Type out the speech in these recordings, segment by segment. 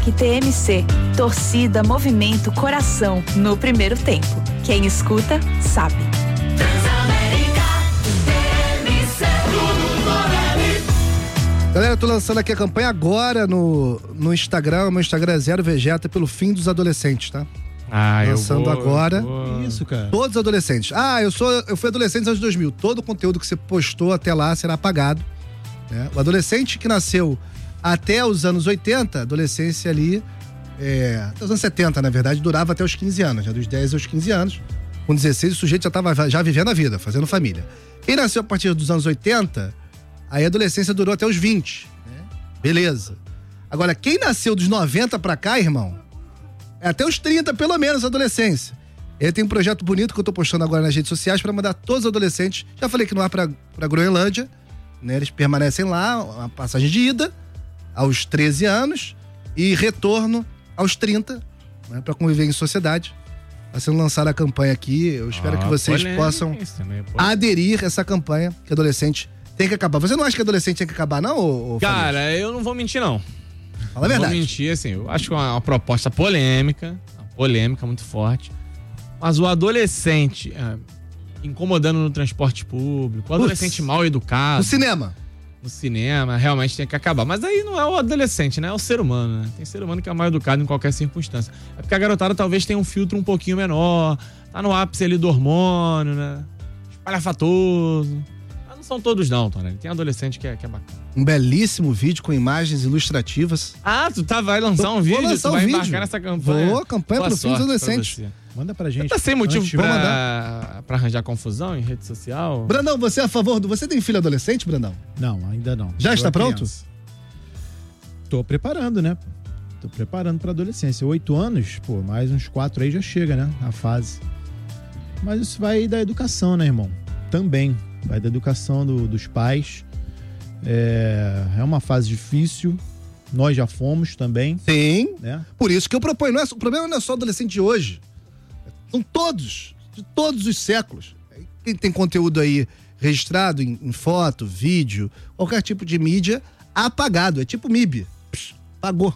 Hashtag TMC. Torcida, movimento, coração no primeiro tempo. Quem escuta, sabe. Galera, eu tô lançando aqui a campanha agora no Instagram. O meu Instagram é Zero Vegeta, pelo fim dos adolescentes, tá? Lançando agora. Isso, cara. Todos os adolescentes. Eu fui adolescente nos anos 2000. Todo o conteúdo que você postou até lá será apagado, né? O adolescente que nasceu até os anos 80, adolescência ali, até os anos 70, na verdade, durava até os 15 anos, dos 10 aos 15 anos. Com 16, o sujeito já estava já vivendo a vida, fazendo família. Quem nasceu a partir dos anos 80, aí a adolescência durou até os 20, né? Beleza. Agora, quem nasceu dos 90 pra cá, irmão, é até os 30, pelo menos, a adolescência. Ele tem um projeto bonito que eu tô postando agora nas redes sociais pra mandar todos os adolescentes. Já falei que não é pra Groenlândia, né? Eles permanecem lá, uma passagem de ida aos 13 anos e retorno aos 30, né? Pra conviver em sociedade. Está sendo lançada a campanha aqui. Eu espero que vocês possam aderir a essa campanha que adolescente tem que acabar. Você não acha que adolescente tem que acabar, não, ô Cara, eu não vou mentir, não. Fala a verdade. Não vou mentir, assim, eu acho que é uma proposta polêmica muito forte. Mas o adolescente incomodando no transporte público, o adolescente mal educado. No cinema, realmente tem que acabar. Mas aí não é o adolescente, né? É o ser humano, né? Tem ser humano que é mal educado em qualquer circunstância. É porque a garotada talvez tenha um filtro um pouquinho menor, tá no ápice ali do hormônio, né? Espalhafatoso. Mas não são todos não, Tonelli. Tem adolescente que é bacana. Um belíssimo vídeo com imagens ilustrativas. Tu vai lançar um vídeo? Tu vai embarcar nessa campanha? Vou, campanha pelo fim dos adolescentes. Manda pra gente. Tá sem motivo pra arranjar confusão em rede social? Brandão, você é a favor do... Você tem filho adolescente, Brandão? Não, ainda não. Já está pronto? Tô preparando, né? Tô preparando pra adolescência. 8 anos, mais uns 4 aí já chega, né? A fase. Mas isso vai da educação, né, irmão? Também. Vai da educação dos pais. É uma fase difícil. Nós já fomos também. Sim. Né? Por isso que eu proponho. O problema não é só adolescente de hoje. São todos, de todos os séculos. Quem tem conteúdo aí registrado em foto, vídeo, qualquer tipo de mídia, apagado. É tipo MIB. Pagou.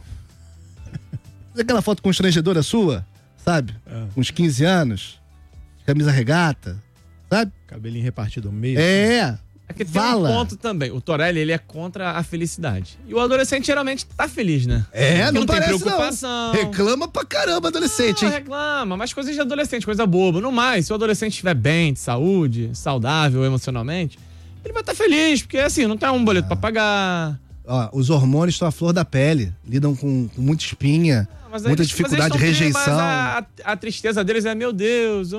Aquela foto constrangedora sua, sabe? Com uns 15 anos, camisa regata, sabe? Cabelinho repartido ao meio. Aqui tem um ponto também. O Torelli, ele é contra a felicidade. E o adolescente geralmente tá feliz, né? Não tem parece preocupação. Não. Reclama pra caramba adolescente, hein? Reclama, mas coisas de adolescente, coisa boba. No mais, se o adolescente estiver bem, de saúde, saudável emocionalmente, ele vai estar feliz, porque assim, não tem um boleto pra pagar. Os hormônios estão à flor da pele, lidam com muita espinha, muita dificuldade de rejeição. Mas a tristeza deles é, meu Deus,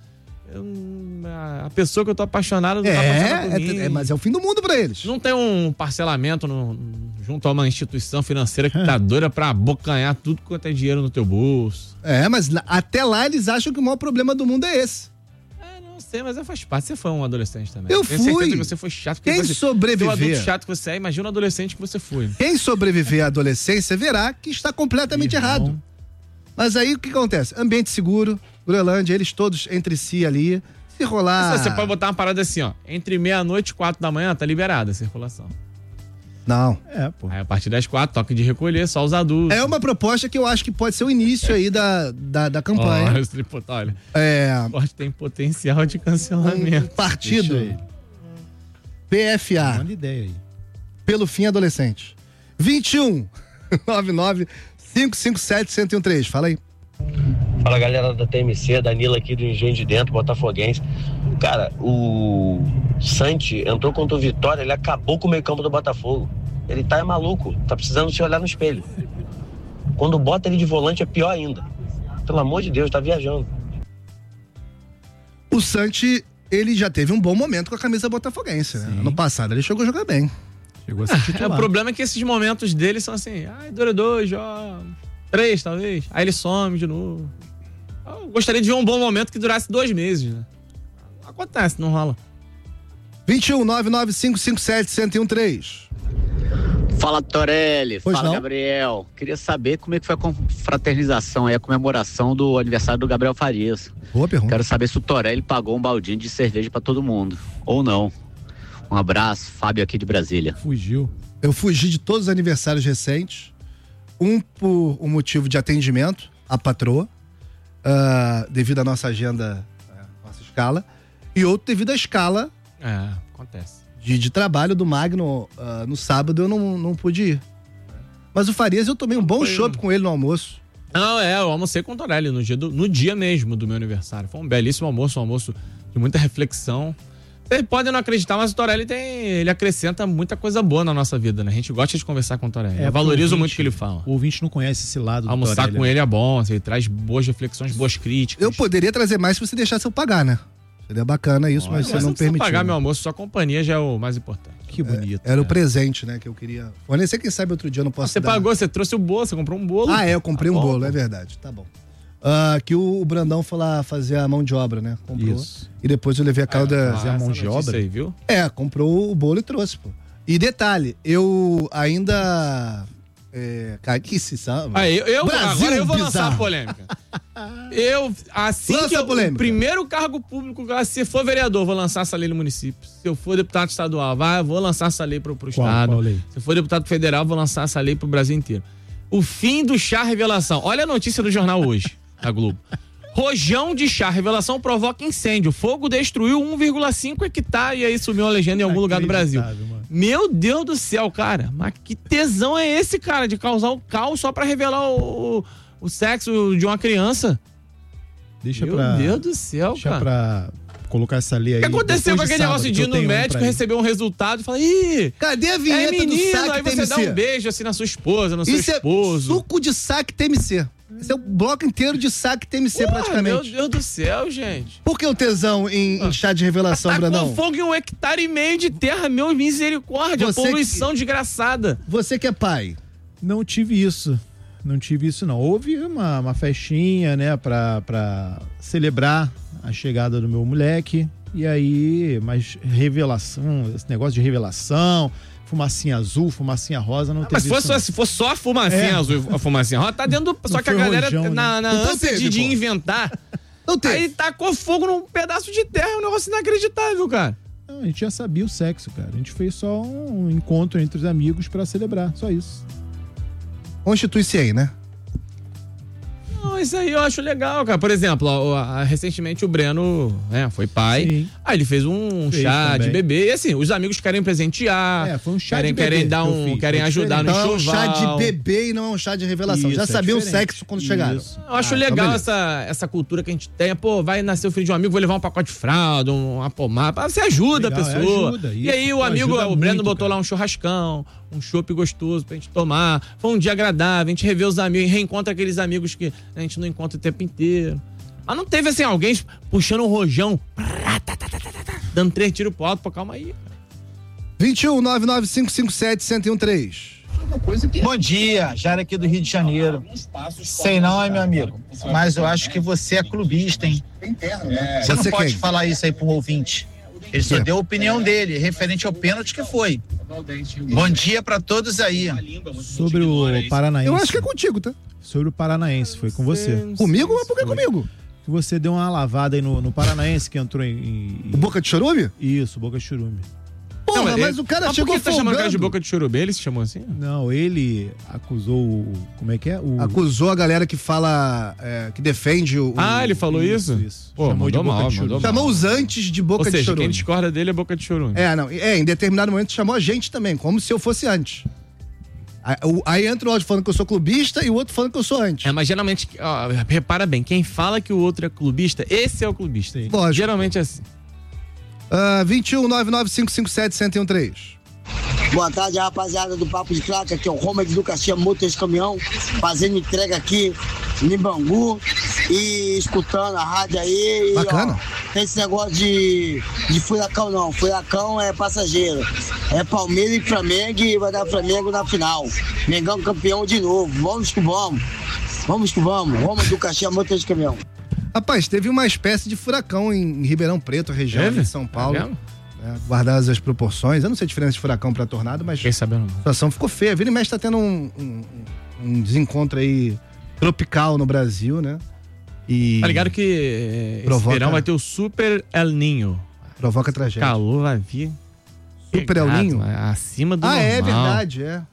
a pessoa que eu tô apaixonado não tá apaixonada por mim. Mas é o fim do mundo pra eles. Não tem um parcelamento junto a uma instituição financeira que tá doida pra abocanhar tudo quanto é dinheiro no teu bolso. Mas até lá eles acham que o maior problema do mundo é esse. Não sei, mas faz parte. Você foi um adolescente também. Eu fui. Tenho certeza que você foi chato. Quem sobreviver... Se o adulto chato que você é, imagina o adolescente que você foi. Quem sobreviver à adolescência verá que está completamente errado. Mas aí o que acontece? Ambiente seguro, Groenlândia, eles todos entre si ali. Se rolar... Você pode botar uma parada assim, entre meia-noite e 4 da manhã, tá liberada a circulação. Não. Aí a partir das 4, toque de recolher, só os adultos. É uma proposta que eu acho que pode ser o início aí da campanha. Olha, esporte tem potencial de cancelamento. Partido PFA. Manda ideia aí. Pelo fim adolescente. 21 99 557 1013. Fala aí. Fala, galera da TMC, Danilo aqui do Engenho de Dentro, botafoguense. Cara, o Santi entrou contra o Vitória, ele acabou com o meio campo do Botafogo. Ele tá maluco, tá precisando se olhar no espelho. Quando bota ele de volante é pior ainda. Pelo amor de Deus, tá viajando. O Santi, ele já teve um bom momento com a camisa botafoguense, né? Ano passado ele chegou a jogar bem. Chegou a ser titular. O problema é que esses momentos dele são assim, dura 2 jogos, 3 talvez, aí ele some de novo. Eu gostaria de ver um bom momento que durasse 2 meses, né? Acontece, não rola. 21 99 557 1013. Fala, Torelli. Pois Fala, não? Gabriel. Queria saber como é que foi a confraternização e a comemoração do aniversário do Gabriel Farias. Boa pergunta. Quero saber se o Torelli pagou um baldinho de cerveja pra todo mundo. Ou não. Um abraço, Fábio aqui de Brasília. Fugiu. Eu fugi de todos os aniversários recentes. Um por um motivo de atendimento à patroa, devido à nossa agenda, nossa escala, e outro devido à escala acontece. De trabalho do Magno. No sábado eu não pude ir. Mas o Farias, eu tomei um bom chopp com ele no almoço. Não, eu almocei com o Torelli no dia mesmo do meu aniversário. Foi um belíssimo almoço, um almoço de muita reflexão. Vocês podem não acreditar, mas o Torelli ele acrescenta muita coisa boa na nossa vida, né? A gente gosta de conversar com o Torelli. Eu valorizo muito o que ele fala. O ouvinte não conhece esse lado do Almoçar Torelli, com ele é bom, ele traz boas reflexões, boas críticas. Eu poderia trazer mais se você deixasse eu pagar, né? Seria bacana isso, mas você não permitiu. Pagar meu almoço, sua companhia já é o mais importante. Que bonito. Era o presente, né, que eu queria. Fornecer, quem sabe outro dia eu não posso Você dar. pagou, você trouxe o bolo, você comprou um bolo. Eu comprei um bolo, é verdade. Tá bom. Que o Brandão foi lá fazer a mão de obra, né? Comprou. Isso. E depois eu levei a calda. Fazer a mão de obra? Aí, viu? Comprou o bolo e trouxe, pô. E detalhe, eu ainda. Cara, que se sabe? Agora eu vou lançar a polêmica. O primeiro cargo público, se for vereador, vou lançar essa lei no município. Se eu for deputado estadual, vou lançar essa lei pro estado. Qual lei? Se eu for deputado federal, vou lançar essa lei pro Brasil inteiro. O fim do chá revelação. Olha a notícia do jornal hoje, da Globo. Rojão de chá revelação provoca incêndio. Fogo destruiu 1,5 hectare e aí sumiu uma legenda em algum lugar do Brasil. Mano. Meu Deus do céu, cara. Mas que tesão é esse, cara, de causar o caos só pra revelar o sexo de uma criança? Meu Deus do céu, cara. Pra colocar essa lei aí. O que aconteceu com aquele negócio de ir no médico, receber um resultado e falar, cadê a vinheta menino, do saque aí você TMC? dá um beijo assim na sua esposa, no seu Isso esposo. É suco de saque TMC. Esse é o bloco inteiro de saque TMC, praticamente. Meu Deus do céu, gente. Por que o tesão em chá de revelação, Brandão? Com fogo em 1,5 hectare de terra, meu misericórdia, poluição desgraçada. Você que é pai. Não tive isso. Não. Houve uma festinha, né, pra celebrar a chegada do meu moleque. E aí, mas revelação, esse negócio de revelação, fumacinha azul, fumacinha rosa, não teve. Mas se for só a fumacinha azul, a fumacinha rosa, tá dentro do. Só que a galera, rojão, na ânsia de inventar, aí tacou fogo num pedaço de terra, é um negócio inacreditável, cara. Não, a gente já sabia o sexo, cara. A gente fez só um encontro entre os amigos pra celebrar, só isso. Constitui-se aí, né? Não, isso aí eu acho legal, cara. Por exemplo, recentemente o Breno foi pai. Sim. Aí ele fez um chá também de bebê. E assim, os amigos querem presentear. Foi um chá de bebê. Querem ajudar no enxoval. É um chá de bebê e não é um chá de revelação. Já sabia o sexo quando chegaram. Eu acho legal essa cultura que a gente tem. Pô, vai nascer o filho de um amigo, vou levar um pacote de fralda, uma pomada. Você ajuda a pessoa. Ajuda, e aí o amigo, o Breno botou lá um churrascão, um chopp gostoso pra gente tomar. Foi um dia agradável, a gente revê os amigos, reencontra aqueles amigos que a gente não encontra o tempo inteiro. Mas não teve assim, alguém puxando um rojão, dando 3 tiros pro alto, pô, calma aí. 21-99557-1013. Bom dia, Jair aqui do Rio de Janeiro. Sei não, meu amigo, mas eu acho que você é clubista, hein? Você não pode falar isso aí pro ouvinte. Ele só deu a opinião dele, referente ao pênalti que foi. Bom dia pra todos aí. Sobre o Paranaense. Eu acho que é contigo, tá? Sobre o Paranaense, foi com você. Comigo? Mas por que comigo? Que você deu uma lavada aí no Paranaense, que entrou em... O Boca de Chorume? Isso, Boca de Chorume. Porra, mas o cara chegou por que tá chamando o cara de Boca de Chorume? Ele se chamou assim? Não, ele acusou como é que é? Acusou a galera que fala, que defende o... ele falou isso? Pô, chamou de Boca de Chorume. Chamou os antes de Boca de Chorume. Quem discorda dele é Boca de Chorume. Em determinado momento chamou a gente também, como se eu fosse antes. Aí entra o outro falando que eu sou clubista e o outro falando que eu sou antes. Mas geralmente, repara bem, quem fala que o outro é clubista, esse é o clubista. Lógico. Geralmente é assim. 21-99557-1013. Boa tarde, rapaziada do Papo de Crack. Aqui é o Roma de Ducaxia Motos Caminhão, fazendo entrega aqui em Bangu e escutando a rádio aí. Bacana. Tem esse negócio de furacão não. Furacão é passageiro. É Palmeiras e Flamengo e vai dar Flamengo na final. Mengão campeão de novo. Vamos que vamos. Vamos que vamos. Roma de Ducaxia Motos Caminhão. Rapaz, teve uma espécie de furacão em Ribeirão Preto, região de São Paulo. Guardadas as proporções. Eu não sei a diferença de furacão para tornado, mas a situação ficou feia. Vira e mexe tá tendo um desencontro aí tropical no Brasil, né? E tá ligado que esse verão vai ter o Super El Ninho. Provoca tragédia. Calor vai vir. Super El Ninho? Acima do normal. É verdade,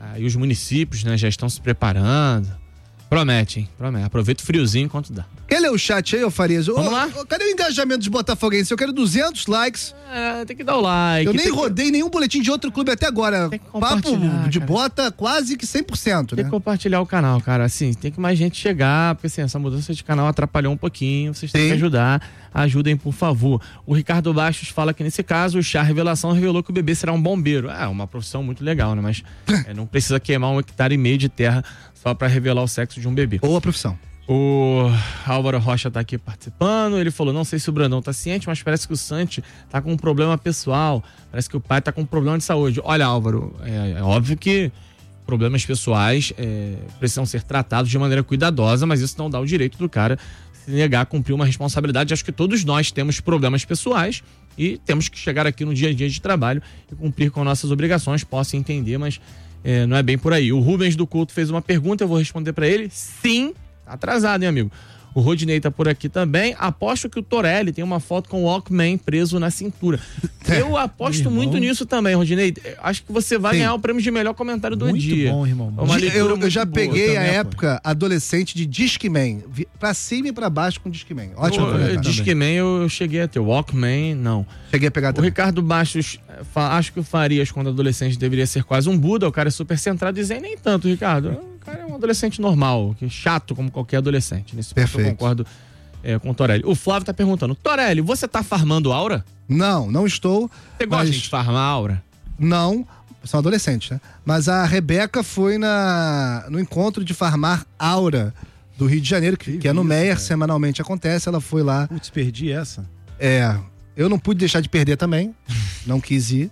E os municípios, né, já estão se preparando. Promete, hein? Promete. Aproveita o friozinho enquanto dá. Quer ler o chat aí, ô Farias? Vamos lá? Cadê o engajamento dos botafoguenses? Eu quero 200 likes. Tem que dar o like. Eu nem rodei nenhum boletim de outro clube até agora. Papo de bota quase que 100%, né? Tem que compartilhar o canal, cara. Assim, tem que mais gente chegar, porque assim, essa mudança de canal atrapalhou um pouquinho. Vocês têm que ajudar. Ajudem, por favor. O Ricardo Bastos fala que nesse caso o Chá Revelação revelou que o bebê será um bombeiro. Uma profissão muito legal, né? Mas não precisa queimar 1,5 hectare de terra só pra revelar o sexo de um bebê. Ou a profissão. O Álvaro Rocha tá aqui participando. Ele falou, não sei se o Brandão tá ciente, mas parece que o Santi tá com um problema pessoal. Parece que o pai tá com um problema de saúde. Olha, Álvaro, é óbvio que problemas pessoais precisam ser tratados de maneira cuidadosa, mas isso não dá o direito do cara se negar a cumprir uma responsabilidade. Acho que todos nós temos problemas pessoais e temos que chegar aqui no dia a dia de trabalho e cumprir com nossas obrigações. Posso entender, mas não é bem por aí. O Rubens do Couto fez uma pergunta, eu vou responder pra ele. Sim, tá atrasado, hein, amigo? O Rodinei tá por aqui também. Aposto que o Torelli tem uma foto com o Walkman preso na cintura. Eu aposto muito nisso também, Rodinei. Acho que você vai ganhar o prêmio de melhor comentário do dia. Muito bom, irmão. Eu já peguei a época adolescente de Discman. Pra cima e pra baixo com Discman. Ótimo. Discman eu cheguei a ter. Walkman, não. Cheguei a pegar também. O Ricardo Bastos, acho que o Farias, quando adolescente, deveria ser quase um Buda. O cara é super centrado. Dizem nem tanto, Ricardo. O cara é um adolescente normal, que é chato como qualquer adolescente. Nesse ponto eu concordo com o Torelli. O Flávio tá perguntando, Torelli, você tá farmando aura? Não estou. Você gosta de farmar aura? Não, são adolescentes, né? Mas a Rebeca foi no encontro de farmar aura do Rio de Janeiro, que é no Meier, semanalmente acontece. Ela foi lá. Putz, perdi essa. Eu não pude deixar de perder também, não quis ir.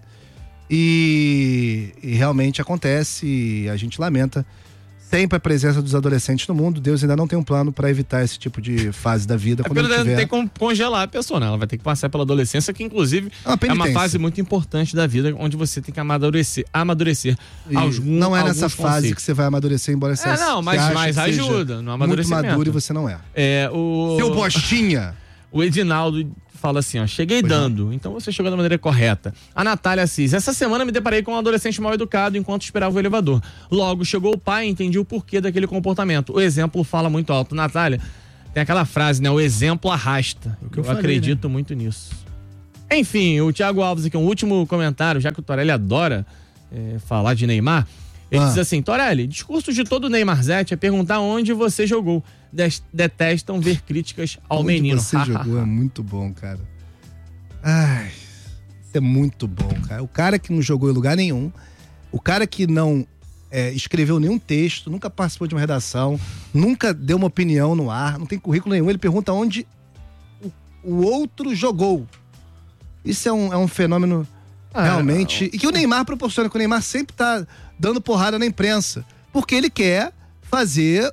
E realmente acontece, e a gente lamenta sempre a presença dos adolescentes no mundo. Deus ainda não tem um plano para evitar esse tipo de fase da vida. Quando ele não tem como congelar a pessoa, né? Ela vai ter que passar pela adolescência, que inclusive é uma fase muito importante da vida, onde você tem que amadurecer não é nessa fase que você vai amadurecer, embora você mas ajuda no amadurecimento. Muito maduro e você não é. Seu Bostinha. O Edinaldo fala assim, cheguei dando, então você chegou da maneira correta. A Natália Assis, essa semana me deparei com um adolescente mal educado enquanto esperava o elevador. Logo, chegou o pai e entendi o porquê daquele comportamento. O exemplo fala muito alto. Natália, tem aquela frase, né? O exemplo arrasta. Eu acredito muito nisso. Enfim, o Thiago Alves aqui, um último comentário, já que o Torelli adora falar de Neymar. Ele diz assim, Torelli, discurso de todo Neymarzete é perguntar onde você jogou. Detestam ver críticas ao menino. Onde você jogou é muito bom, cara. Isso é muito bom, cara. O cara que não jogou em lugar nenhum, o cara que não escreveu nenhum texto, nunca participou de uma redação, nunca deu uma opinião no ar, não tem currículo nenhum, ele pergunta onde o outro jogou. Isso é um fenômeno realmente... E que o Neymar proporciona, que o Neymar sempre tá dando porrada na imprensa, porque ele quer fazer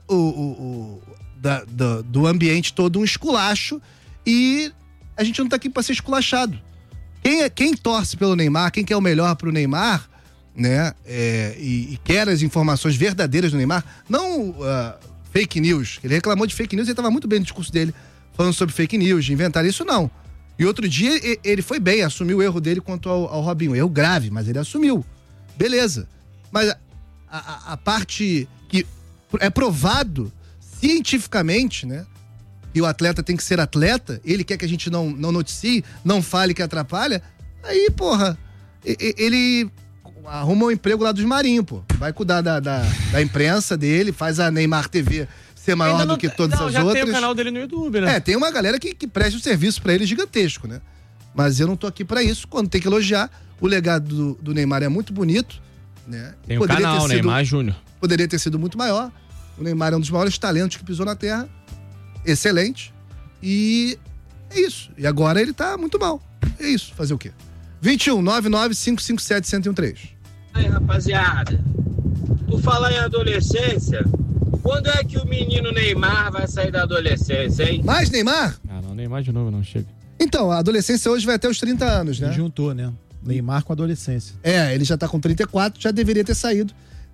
do ambiente todo um esculacho, e a gente não tá aqui pra ser esculachado. Quem torce pelo Neymar, quem quer o melhor pro Neymar, né, e quer as informações verdadeiras do Neymar, não fake news. Ele reclamou de fake news, ele tava muito bem no discurso dele, falando sobre fake news, de inventar isso, não. E outro dia ele foi bem, assumiu o erro dele quanto ao Robinho. Erro grave, mas ele assumiu. Beleza. Mas a parte que é provado cientificamente, né? E o atleta tem que ser atleta, ele quer que a gente não noticie, não fale que atrapalha, aí, porra, ele arruma um emprego lá dos Marinhos, pô. Vai cuidar da imprensa dele, faz a Neymar TV ser maior do que todas as outras. Tem o canal dele no YouTube, né? Tem uma galera que presta um serviço pra ele gigantesco, né? Mas eu não tô aqui pra isso. Quando tem que elogiar, o legado do Neymar é muito bonito, né? Tem o canal, Neymar Júnior. Poderia ter sido muito maior. O Neymar é um dos maiores talentos que pisou na terra. Excelente. E é isso. E agora ele tá muito mal. É isso. Fazer o quê? 21-99-557-1013. Aí, rapaziada. Por falar em adolescência, quando é que o menino Neymar vai sair da adolescência, hein? Mais Neymar? Não, Neymar de novo não chega. Então, a adolescência hoje vai até os 30 anos, né? Ele juntou, né? Neymar com a adolescência. Ele já tá com 34, já deveria ter saído.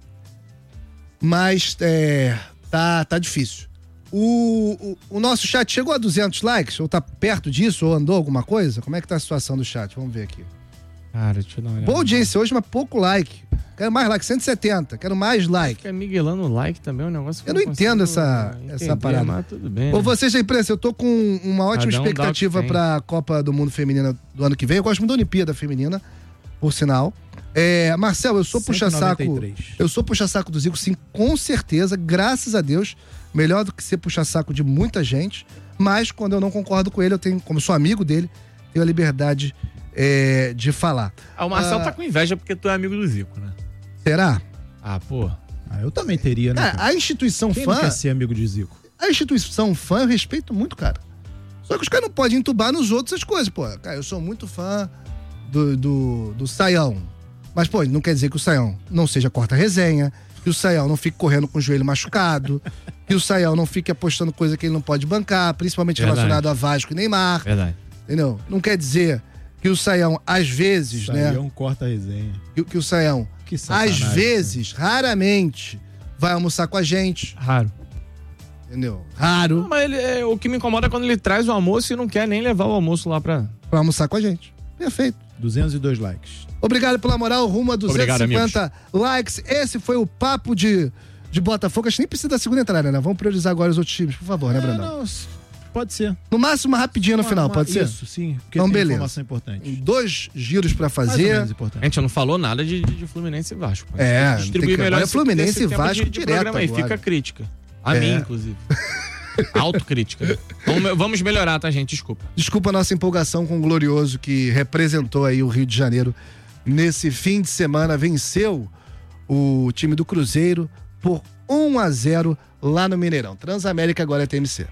Mas tá difícil. O nosso chat chegou a 200 likes? Ou tá perto disso? Ou andou alguma coisa? Como é que tá a situação do chat? Vamos ver aqui. Cara, deixa eu dar uma olhada. Boa audiência hoje, mas pouco like. Quero mais like, 170. Quero mais like. Fica miguelando o like também, é um negócio que eu não entendo essa parada. Mas tudo bem, Ou né? vocês da imprensa, eu tô com uma ótima expectativa pra Copa do Mundo Feminina do ano que vem. Eu gosto muito da Olimpíada Feminina, por sinal. Marcel, eu sou puxa-saco. Eu sou puxa-saco do Zico, sim, com certeza, graças a Deus. Melhor do que ser puxa-saco de muita gente. Mas quando eu não concordo com ele, eu tenho, como sou amigo dele, tenho a liberdade de falar. O Marcel tá com inveja porque tu é amigo do Zico, né? Será? Pô. Eu também teria, né? A instituição Quem fã. Não quer ser amigo de Zico? A instituição fã eu respeito muito, cara. Só que os caras não podem entubar nos outros as coisas, pô. Cara, eu sou muito fã do Saião. Mas, pô, não quer dizer que o Saião não seja corta-resenha, que o Saião não fique correndo com o joelho machucado, que o Saião não fique apostando coisa que ele não pode bancar, principalmente relacionado a Vasco e Neymar. Verdade. Entendeu? Não quer dizer que o Saião, às vezes, né? Saião levar o almoço lá pra almoçar com a gente. Perfeito. 202 likes. Obrigado pela moral, rumo a 250 Obrigado, likes. Esse foi o papo de Botafogo. Acho que nem precisa da segunda entrada, né? Vamos priorizar agora os outros times, por favor, né, Brandão? Não, pode ser. No máximo, uma rapidinha no final, pode ser? Isso, sim. Porque então, tem beleza. informação importante. 2 giros pra Mais ou fazer. menos importante. A gente não falou nada de Fluminense e Vasco. Distribuir melhor esse Fluminense e tempo Vasco de direto programa aí. agora. Fica a crítica. A mim, inclusive. Autocrítica. Vamos melhorar, tá, gente? Desculpa a nossa empolgação com o Glorioso, que representou aí o Rio de Janeiro nesse fim de semana. Venceu o time do Cruzeiro por 1-0 lá no Mineirão. Transamérica agora é TMC.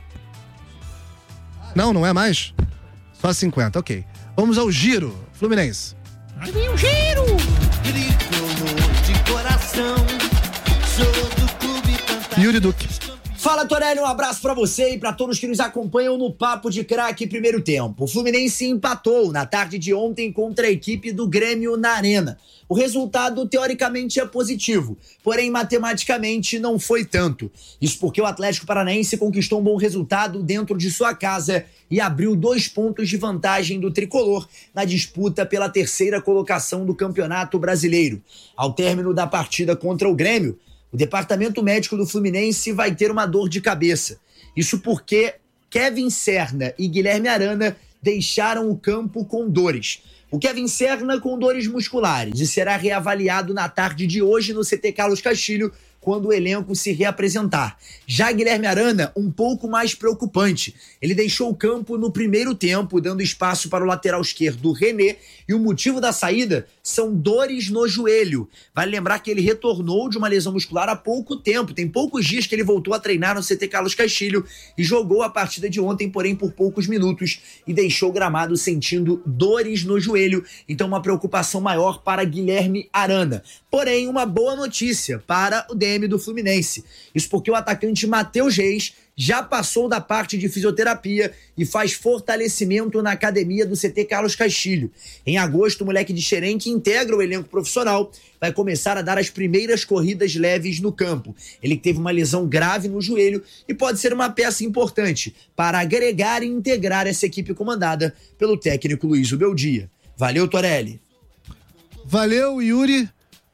Não é mais? Só 50, ok. Vamos ao giro, Fluminense. Aí vem o giro! Tricolor de coração, sou do clube Pantanal. Yuri Duque. Fala, Torelli, um abraço pra você e pra todos que nos acompanham no Papo de Craque Primeiro Tempo. O Fluminense empatou na tarde de ontem contra a equipe do Grêmio na Arena. O resultado, teoricamente, é positivo, porém, matematicamente, não foi tanto. Isso porque o Atlético Paranaense conquistou um bom resultado dentro de sua casa e abriu 2 pontos de vantagem do tricolor na disputa pela 3ª colocação do Campeonato Brasileiro. Ao término da partida contra o Grêmio, o departamento médico do Fluminense vai ter uma dor de cabeça. Isso porque Kevin Serna e Guilherme Arana deixaram o campo com dores. O Kevin Serna com dores musculares e será reavaliado na tarde de hoje no CT Carlos Castilho, quando o elenco se reapresentar. Já Guilherme Arana, um pouco mais preocupante. Ele deixou o campo no primeiro tempo, dando espaço para o lateral esquerdo René, e o motivo da saída são dores no joelho. Vale lembrar que ele retornou de uma lesão muscular há pouco tempo, tem poucos dias que ele voltou a treinar no CT Carlos Castilho e jogou a partida de ontem, porém por poucos minutos, e deixou o gramado sentindo dores no joelho, então uma preocupação maior para Guilherme Arana. Porém, uma boa notícia para o DM do Fluminense. Isso porque o atacante Matheus Reis já passou da parte de fisioterapia e faz fortalecimento na academia do CT Carlos Castilho. Em agosto, o moleque de Xerém, que integra o elenco profissional, vai começar a dar as primeiras corridas leves no campo. Ele teve uma lesão grave no joelho e pode ser uma peça importante para agregar e integrar essa equipe comandada pelo técnico Luiz Ubeldia. Valeu, Torelli. Valeu, Yuri.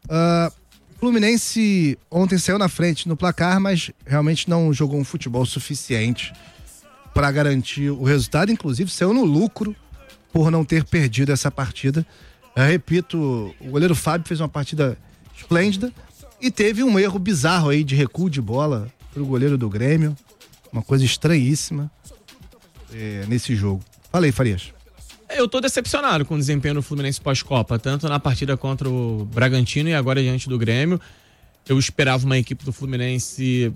Fluminense ontem saiu na frente no placar, mas realmente não jogou um futebol suficiente para garantir o resultado. Inclusive, saiu no lucro por não ter perdido essa partida. Eu repito, o goleiro Fábio fez uma partida esplêndida e teve um erro bizarro aí de recuo de bola pro goleiro do Grêmio. Uma coisa estranhíssima nesse jogo. Fala aí, Farias. Eu tô decepcionado com o desempenho do Fluminense pós-Copa, tanto na partida contra o Bragantino e agora diante do Grêmio. Eu esperava uma equipe do Fluminense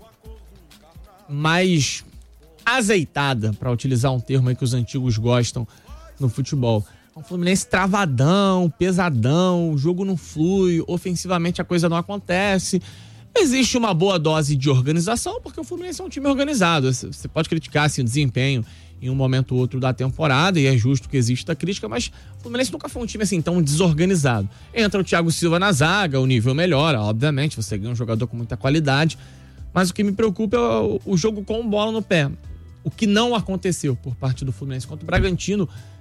mais azeitada, para utilizar um termo aí que os antigos gostam no futebol. Um Fluminense travadão, pesadão, o jogo não flui, ofensivamente a coisa não acontece. Existe uma boa dose de organização, porque o Fluminense é um time organizado. Você pode criticar assim, o desempenho em um momento ou outro da temporada, e é justo que exista crítica, mas o Fluminense nunca foi um time assim tão desorganizado. Entra o Thiago Silva na zaga, o nível melhora, obviamente, você ganha um jogador com muita qualidade, mas o que me preocupa é o jogo com bola no pé. O que não aconteceu por parte do Fluminense contra o Bragantino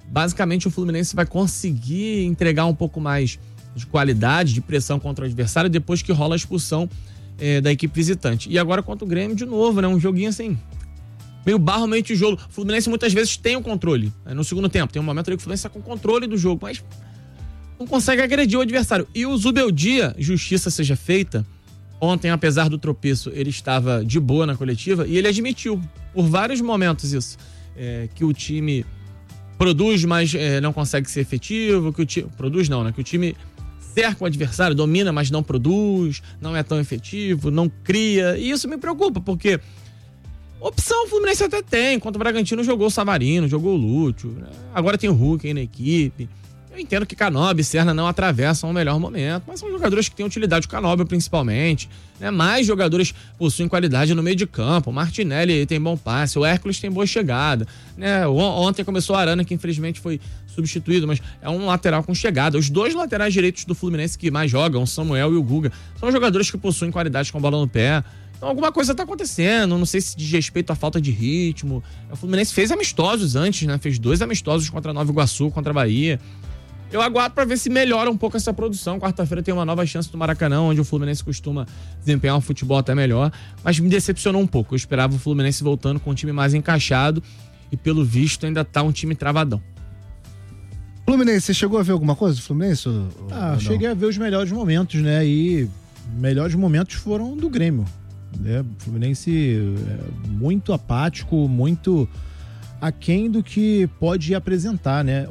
basicamente o Fluminense vai conseguir entregar um pouco mais de qualidade, de pressão contra o adversário depois que rola a expulsão da equipe visitante. E agora contra o Grêmio de novo, né? Um joguinho assim, meio barro, meio tijolo. O Fluminense muitas vezes tem o controle, né? No segundo tempo. Tem um momento ali que o Fluminense está com controle do jogo, mas não consegue agredir o adversário. E o Zubeldia, justiça seja feita, ontem, apesar do tropeço, ele estava de boa na coletiva e ele admitiu, por vários momentos isso, que o time produz, mas não consegue ser efetivo, que o time... Produz não, né? Que o time cerca o adversário, domina, mas não produz, não é tão efetivo, não cria. E isso me preocupa, porque opção o Fluminense até tem. Contra o Bragantino jogou o Savarino, jogou o Lúcio, né? Agora tem o Hulk aí na equipe. Eu entendo que Canóbio e Serna não atravessam o melhor momento, mas são jogadores que têm utilidade, o Canóbio principalmente, né? Mais jogadores possuem qualidade no meio de campo. O Martinelli tem bom passe, o Hércules tem boa chegada, né? Ontem começou a Arana, que infelizmente foi substituído, mas é um lateral com chegada. Os dois laterais direitos do Fluminense que mais jogam, o Samuel e o Guga, são jogadores que possuem qualidade com a bola no pé. Então alguma coisa tá acontecendo, não sei se diz respeito à falta de ritmo. O Fluminense fez amistosos antes, né? Fez 2 amistosos contra Nova Iguaçu, contra a Bahia. Eu aguardo para ver se melhora um pouco essa produção. Quarta-feira tem uma nova chance do Maracanã, onde o Fluminense costuma desempenhar um futebol até melhor, mas me decepcionou um pouco. Eu esperava o Fluminense voltando com um time mais encaixado e, pelo visto, ainda tá um time travadão. Fluminense, você chegou a ver alguma coisa do Fluminense? Cheguei a ver os melhores momentos, né? E melhores momentos foram do Grêmio, né? O Fluminense muito apático, muito aquém do que pode apresentar, né?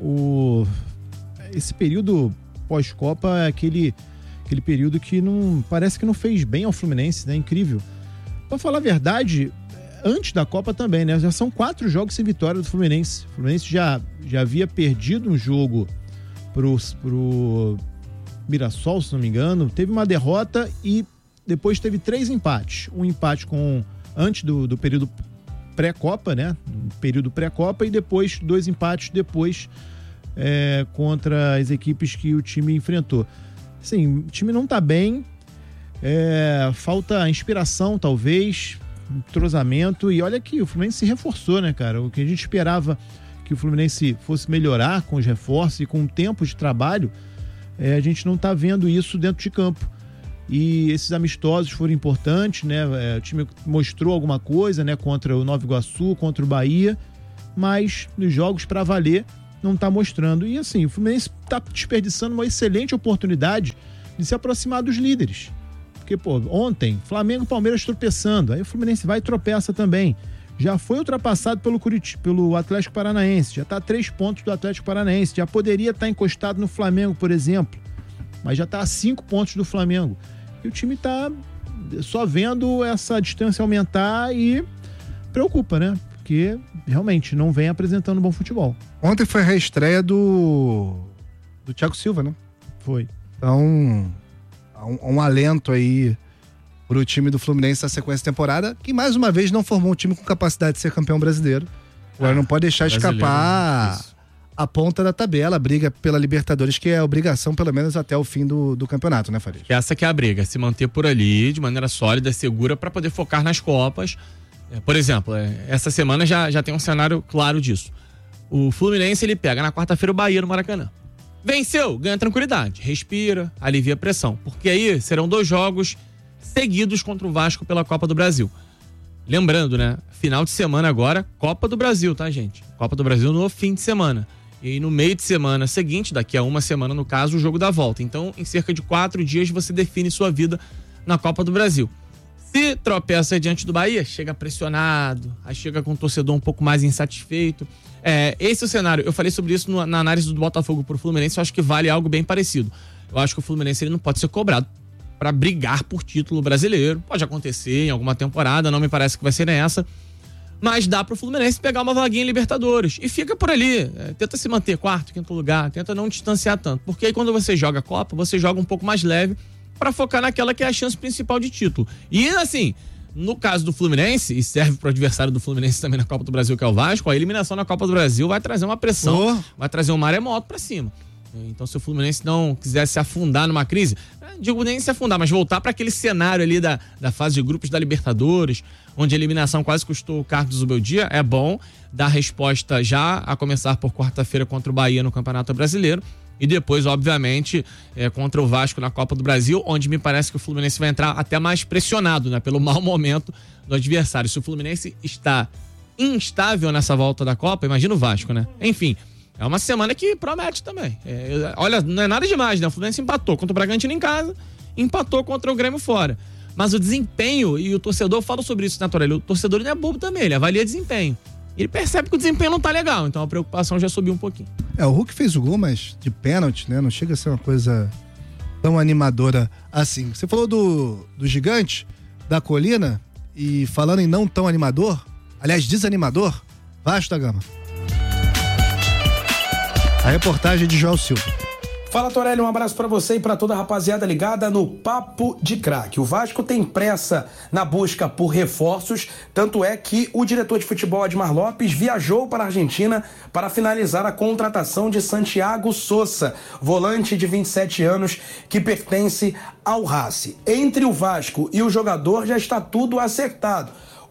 Esse período pós-Copa é aquele período que não parece que não fez bem ao Fluminense, né? Incrível. Pra falar a verdade, antes da Copa também, né? Já são 4 jogos sem vitória do Fluminense. O Fluminense já havia perdido um jogo pro Mirassol, se não me engano. Teve uma derrota e depois teve 3 empates. Um empate antes do período pré-Copa, né? Período pré-Copa, e depois 2 empates depois contra as equipes que o time enfrentou. Sim, o time não tá bem, falta inspiração, talvez, entrosamento, e olha que o Fluminense se reforçou, né, cara? O que a gente esperava que o Fluminense fosse melhorar com os reforços e com o tempo de trabalho, a gente não tá vendo isso dentro de campo. E esses amistosos foram importantes, né? O time mostrou alguma coisa, né? Contra o Nova Iguaçu, contra o Bahia, mas nos jogos para valer não tá mostrando. E assim, o Fluminense tá desperdiçando uma excelente oportunidade de se aproximar dos líderes. Porque, ontem, Flamengo e Palmeiras tropeçando, aí o Fluminense vai e tropeça também. Já foi ultrapassado pelo Atlético Paranaense, já tá a 3 pontos do Atlético Paranaense, já poderia estar encostado no Flamengo, por exemplo, mas já tá a 5 pontos do Flamengo. E o time tá só vendo essa distância aumentar e preocupa, né? Porque realmente não vem apresentando bom futebol. Ontem foi a reestreia do Thiago Silva, né? Foi. Então, um alento aí pro time do Fluminense na sequência de temporada, que mais uma vez não formou um time com capacidade de ser campeão brasileiro. Agora não pode deixar escapar a ponta da tabela, a briga pela Libertadores, que é obrigação pelo menos até o fim do campeonato, né, Farid? Essa que é a briga, se manter por ali de maneira sólida, segura, para poder focar nas Copas. Por exemplo, essa semana já tem um cenário claro disso. O Fluminense, ele pega na quarta-feira o Bahia no Maracanã. Venceu, ganha tranquilidade, respira, alivia a pressão. Porque aí serão 2 jogos seguidos contra o Vasco pela Copa do Brasil. Lembrando, né? Final de semana agora, Copa do Brasil, tá, gente? Copa do Brasil no fim de semana. E no meio de semana seguinte, daqui a uma semana, no caso, o jogo da volta. Então, em cerca de 4 dias, você define sua vida na Copa do Brasil. Se tropeça diante do Bahia, chega pressionado, aí chega com o torcedor um pouco mais insatisfeito. Esse é o cenário. Eu falei sobre isso na análise do Botafogo pro Fluminense, eu acho que vale algo bem parecido. Eu acho que o Fluminense ele não pode ser cobrado para brigar por título brasileiro. Pode acontecer em alguma temporada, não me parece que vai ser nessa. Mas dá pro Fluminense pegar uma vaguinha em Libertadores. E fica por ali. Tenta se manter 4º, 5º lugar, tenta não distanciar tanto. Porque aí quando você joga a Copa, você joga um pouco mais leve para focar naquela que é a chance principal de título. E assim, no caso do Fluminense, e serve pro adversário do Fluminense também na Copa do Brasil, que é o Vasco, a eliminação na Copa do Brasil vai trazer uma pressão, vai trazer um maremoto para cima. Então, se o Fluminense não quiser se afundar numa crise, não digo nem se afundar, mas voltar para aquele cenário ali da fase de grupos da Libertadores, onde a eliminação quase custou o cargo do Zubeldia, é bom dar resposta já, a começar por quarta-feira contra o Bahia no Campeonato Brasileiro, e depois, obviamente, contra o Vasco na Copa do Brasil, onde me parece que o Fluminense vai entrar até mais pressionado, né, pelo mau momento do adversário. Se o Fluminense está instável nessa volta da Copa, imagina o Vasco, né? Enfim, é uma semana que promete também. Olha, não é nada demais, né? O Fluminense empatou contra o Bragantino em casa, empatou contra o Grêmio fora. Mas o desempenho, e o torcedor fala sobre isso, né, Torelli? O torcedor não é bobo também, ele avalia desempenho. Ele percebe que o desempenho não tá legal, então a preocupação já subiu um pouquinho. O Hulk fez o gol, mas de pênalti, né? Não chega a ser uma coisa tão animadora assim. Você falou do gigante, da colina, e falando em não tão animador, aliás, desanimador, Vasco da Gama. A reportagem de João Silva. Fala, Torelli, um abraço pra você e pra toda a rapaziada ligada no Papo de Craque. O Vasco tem pressa na busca por reforços, tanto é que o diretor de futebol Admar Lopes viajou para a Argentina para finalizar a contratação de Santiago Sosa, volante de 27 anos que pertence ao Racing. Entre o Vasco e o jogador já está tudo acertado.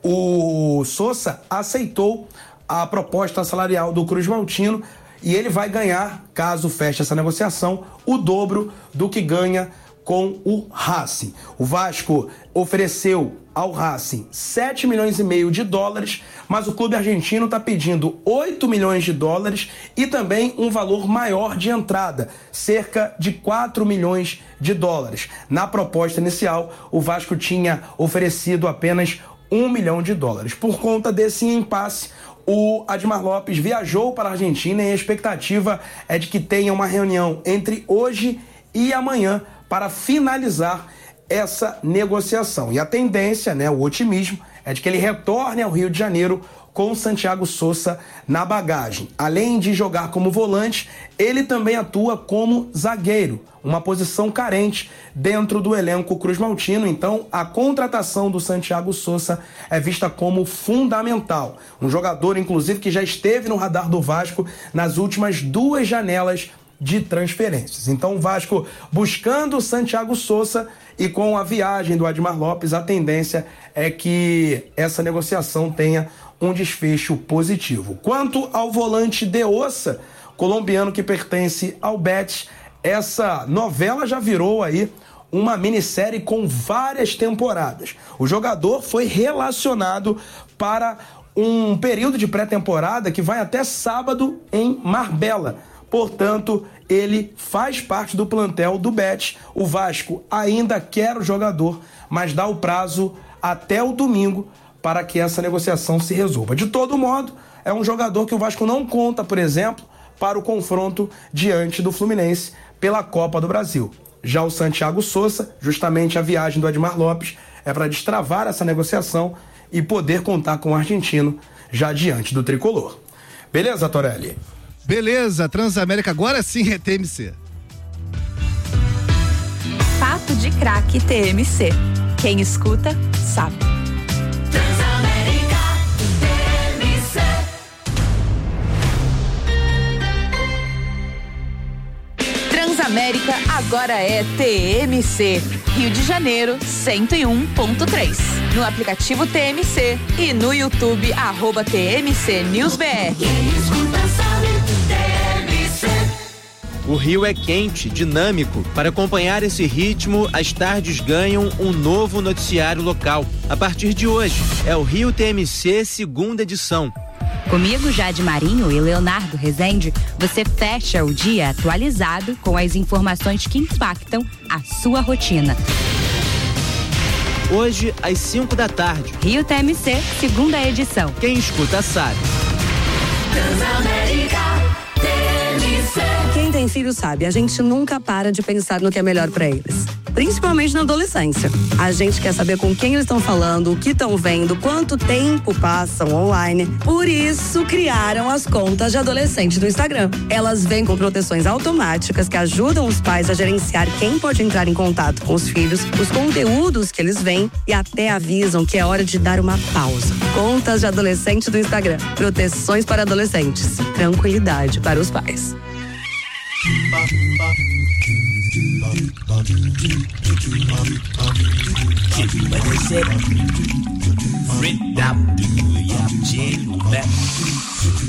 O Sosa aceitou a proposta salarial do Cruz Maltino e ele vai ganhar, caso feche essa negociação, o dobro do que ganha com o Racing. O Vasco ofereceu ao Racing 7 milhões e meio de dólares, mas o clube argentino está pedindo 8 milhões de dólares e também um valor maior de entrada, cerca de 4 milhões de dólares. Na proposta inicial, o Vasco tinha oferecido apenas 1 milhão de dólares. Por conta desse impasse, o Admar Lopes viajou para a Argentina e a expectativa é de que tenha uma reunião entre hoje e amanhã para finalizar essa negociação. E a tendência, né, o otimismo, é de que ele retorne ao Rio de Janeiro com Santiago Sosa na bagagem. Além de jogar como volante, ele também atua como zagueiro, uma posição carente dentro do elenco Cruz Maltino. Então, a contratação do Santiago Sosa é vista como fundamental. Um jogador, inclusive, que já esteve no radar do Vasco nas últimas 2 janelas de transferências. Então, o Vasco buscando o Santiago Sosa, e com a viagem do Admar Lopes, a tendência é que essa negociação tenha um desfecho positivo. Quanto ao volante De Ossa, colombiano que pertence ao Betis, essa novela já virou aí uma minissérie com várias temporadas. O jogador foi relacionado para um período de pré-temporada que vai até sábado em Marbella. Portanto, ele faz parte do plantel do Betis. O Vasco ainda quer o jogador, mas dá o prazo até o domingo para que essa negociação se resolva. De todo modo, é um jogador que o Vasco não conta, por exemplo, para o confronto diante do Fluminense pela Copa do Brasil. Já o Santiago Sosa, justamente a viagem do Admar Lopes, é para destravar essa negociação e poder contar com o argentino já diante do tricolor. Beleza, Torelli? Beleza, Transamérica, agora sim é TMC. Papo de Craque TMC. Quem escuta, sabe. Transamérica TMC. Transamérica agora é TMC. Rio de Janeiro, 101.3. No aplicativo TMC e no YouTube, @TMC News BR. Quem escuta sabe, TMC. O Rio é quente, dinâmico. Para acompanhar esse ritmo, as tardes ganham um novo noticiário local. A partir de hoje, é o Rio TMC, segunda edição. Comigo, Jade Marinho e Leonardo Rezende, você fecha o dia atualizado com as informações que impactam a sua rotina. Hoje, às 5 da tarde. Rio TMC, segunda edição. Quem escuta sabe. Transamérica TMC. Quem tem filho sabe, a gente nunca para de pensar no que é melhor pra eles. Principalmente na adolescência. A gente quer saber com quem eles estão falando, o que estão vendo, quanto tempo passam online. Por isso, criaram as contas de adolescente do Instagram. Elas vêm com proteções automáticas que ajudam os pais a gerenciar quem pode entrar em contato com os filhos, os conteúdos que eles veem e até avisam que é hora de dar uma pausa. Contas de adolescente do Instagram. Proteções para adolescentes. Tranquilidade para os pais. Red up, do ya, chill back.